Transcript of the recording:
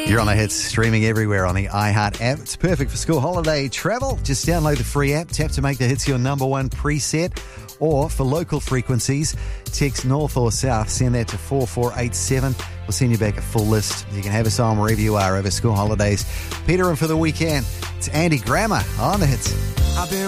You're on the hits, streaming everywhere on the iHeart app. It's perfect for school holiday travel. Just download the free app, tap to make the hits your number one preset. Or for local frequencies, text north or south, send that to 4487. We'll send you back a full list. You can have us on wherever you are over school holidays. Peter, and for the weekend, it's Andy Grammer on the hits. I've been